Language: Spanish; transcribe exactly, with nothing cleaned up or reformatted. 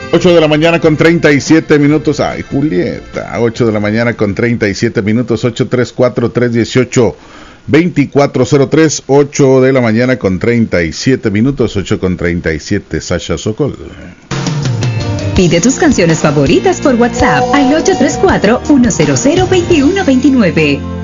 ocho de la mañana con treinta y siete minutos. Ay, Julieta. ocho de la mañana con treinta y siete minutos. ocho tres cuatro, tres uno ocho, dos cuatro cero tres. ocho de la mañana con treinta y siete minutos. ocho con treinta y siete. Sasha Sokol. Pide tus canciones favoritas por WhatsApp al ocho tres cuatro, uno cero cero, dos uno dos nueve.